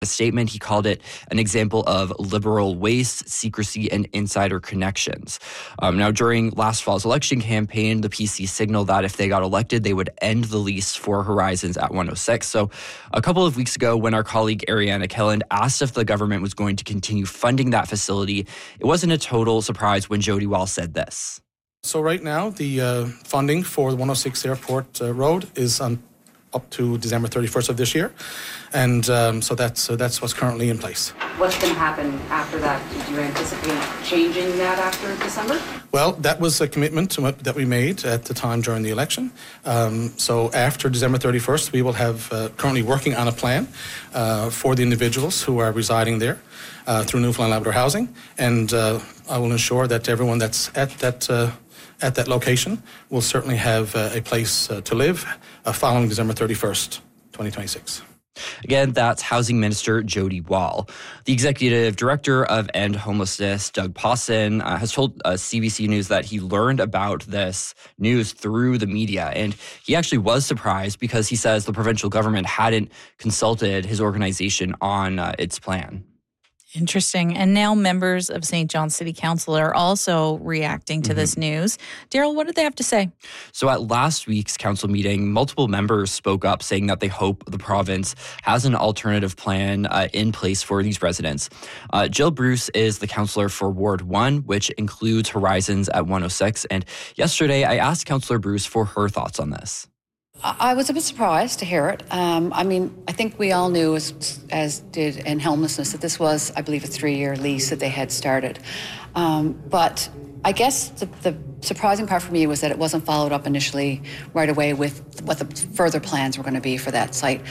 A statement, he called it an example of liberal waste, secrecy, and insider connections. Now, during last fall's election campaign, the PC signaled that if they got elected, they would end the lease for Horizons at 106. So a couple of weeks ago, when our colleague Ariana Kelland asked if the government was going to continue funding that facility, it wasn't a total surprise when Jody Wall said this. So right now, the funding for the 106 Airport Road is on up to December 31st of this year. And so that's what's currently in place. What's going to happen after that? Did you anticipate changing that after December? Well, that was a commitment that we made at the time during the election. So after December 31st, we will have currently working on a plan for the individuals who are residing there through Newfoundland Labrador Housing. And I will ensure that everyone that's at that location will certainly have a place to live following December 31st, 2026. Again, that's Housing Minister Jody Wall. The Executive Director of End Homelessness, Doug Pawson, has told CBC News that he learned about this news through the media. And he actually was surprised because he says the provincial government hadn't consulted his organization on its plan. Interesting. And now members of St. John's City Council are also reacting to this news. Daryl, what did they have to say? So at last week's council meeting, multiple members spoke up saying that they hope the province has an alternative plan in place for these residents. Jill Bruce is the councillor for Ward 1, which includes Horizons at 106. And yesterday, I asked Councillor Bruce for her thoughts on this. I was a bit surprised to hear it. I think we all knew, as did End Homelessness, that this was, I believe, a 3-year lease that they had started. But I guess the surprising part for me was that it wasn't followed up initially right away with what the further plans were going to be for that site.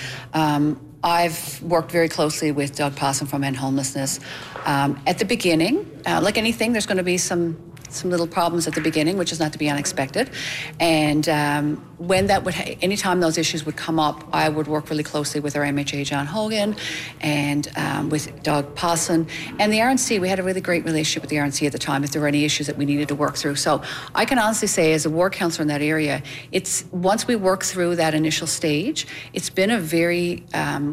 I've worked very closely with Doug Pawson from End Homelessness. At the beginning, like anything, there's going to be some little problems at the beginning, which is not to be unexpected. And when anytime those issues would come up, I would work really closely with our MHA, John Hogan, and with Doug Pawson. And the RNC, we had a really great relationship with the RNC at the time if there were any issues that we needed to work through. So I can honestly say, as a ward councillor in that area, once we work through that initial stage, it's been very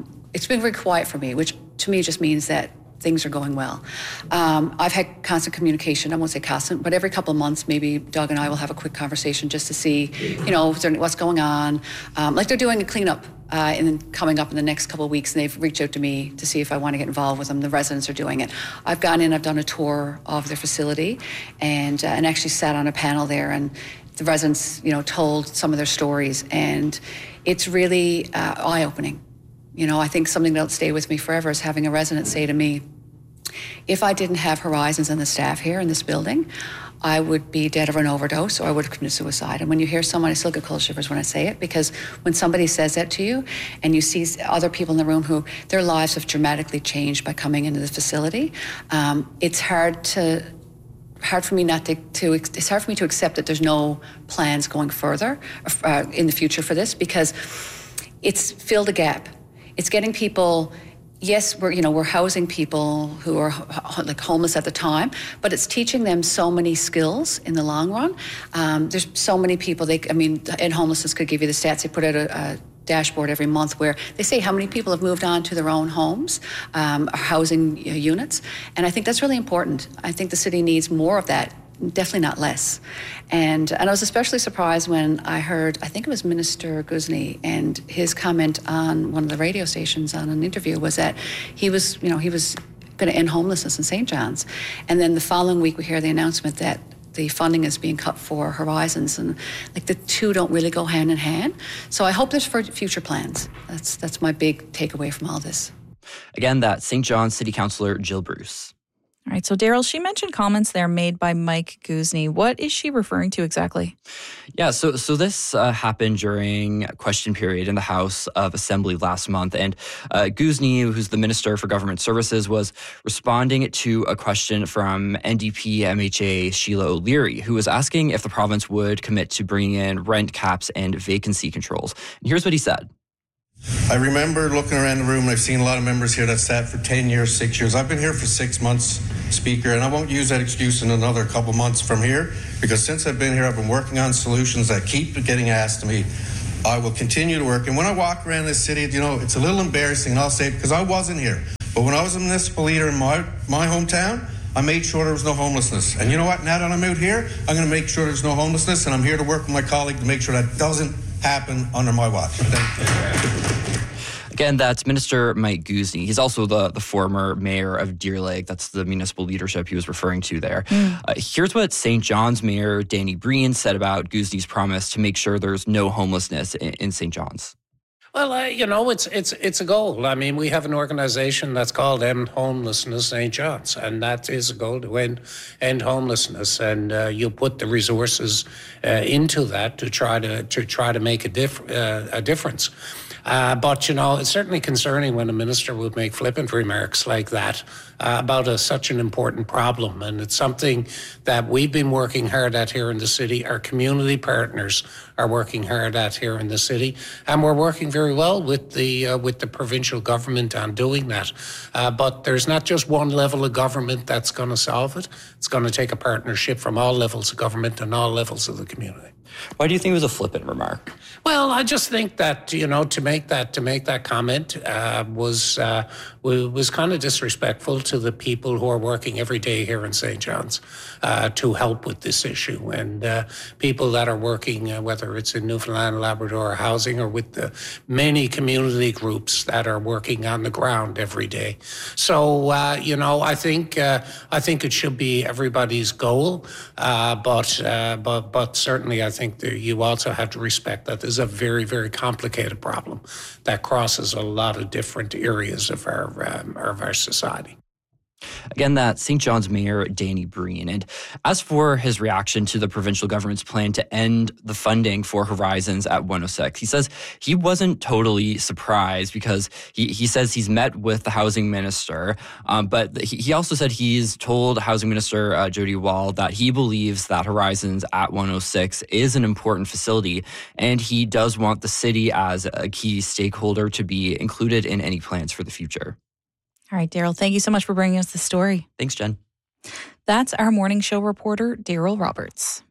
quiet for me, which to me just means that things are going well. I've had constant communication. I won't say constant, but every couple of months, maybe Doug and I will have a quick conversation just to see, what's going on. Like they're doing a cleanup coming up in the next couple of weeks, and they've reached out to me to see if I want to get involved with them. The residents are doing it. I've gone in, I've done a tour of their facility, and actually sat on a panel there, and the residents, told some of their stories, and it's really eye-opening. I think something that'll stay with me forever is having a resident say to me, if I didn't have Horizons and the staff here in this building, I would be dead of an overdose, or I would have committed suicide. And when you hear someone, I still get cold shivers when I say it, because when somebody says that to you and you see other people in the room who their lives have dramatically changed by coming into the facility, it's hard for me to accept that there's no plans going further in the future for this, because it's filled a gap. It's getting people, yes, we're housing people who are like homeless at the time, but it's teaching them so many skills in the long run. There's so many people, End Homelessness could give you the stats. They put out a dashboard every month where they say how many people have moved on to their own homes, housing units. And I think that's really important. I think the city needs more of that. Definitely not less. And I was especially surprised when I heard, I think it was Minister Guzny, and his comment on one of the radio stations on an interview was that he was going to end homelessness in St. John's. And then the following week we hear the announcement that the funding is being cut for Horizons, and the two don't really go hand in hand. So I hope there's future plans. That's my big takeaway from all this. Again, that's St. John's City Councillor Jill Bruce. All right, so Daryl, she mentioned comments there made by Mike Guzny. What is she referring to exactly? Yeah, so this happened during a question period in the House of Assembly last month, and Guzny, who's the Minister for Government Services, was responding to a question from NDP MHA Sheila O'Leary, who was asking if the province would commit to bringing in rent caps and vacancy controls. And here's what he said. I remember looking around the room, and I've seen a lot of members here that sat for 10 years, 6 years. I've been here for 6 months, Speaker, and I won't use that excuse in another couple months from here, because since I've been here, I've been working on solutions that keep getting asked to me. I will continue to work. And when I walk around this city, it's a little embarrassing, and I'll say it because I wasn't here. But when I was a municipal leader in my hometown, I made sure there was no homelessness. And you know what? Now that I'm out here, I'm going to make sure there's no homelessness, and I'm here to work with my colleague to make sure that doesn't happen under my watch. Thank you. Again, that's Minister Mike Guzny. He's also the former mayor of Deer Lake. That's the municipal leadership he was referring to there. Here's what St. John's Mayor Danny Breen said about Guzny's promise to make sure there's no homelessness in St. John's. Well, it's a goal. I mean, we have an organization that's called End Homelessness St. John's, and that is a goal to end homelessness. And you put the resources into that to try to make a difference. But, it's certainly concerning when a minister would make flippant remarks like that about such an important problem. And it's something that we've been working hard at here in the city. Our community partners are working hard at here in the city. And we're working very well with the provincial government on doing that. But there's not just one level of government that's going to solve it. It's going to take a partnership from all levels of government and all levels of the community. Why do you think it was a flippant remark? Well, I just think that to make that comment was kind of disrespectful to the people who are working every day here in St. John's to help with this issue, and people that are working, whether it's in Newfoundland, Labrador housing, or with the many community groups that are working on the ground every day. So I think it should be everybody's goal, but certainly I think that you also have to respect that there's a very, very complicated problem that crosses a lot of different areas of our society. Again, that's St. John's Mayor Danny Breen. And as for his reaction to the provincial government's plan to end the funding for Horizons at 106, he says he wasn't totally surprised because he says he's met with the housing minister, but he also said he's told Housing Minister Jody Wall that he believes that Horizons at 106 is an important facility, and he does want the city as a key stakeholder to be included in any plans for the future. All right, Daryl, thank you so much for bringing us the story. Thanks, Jen. That's our morning show reporter, Daryl Roberts.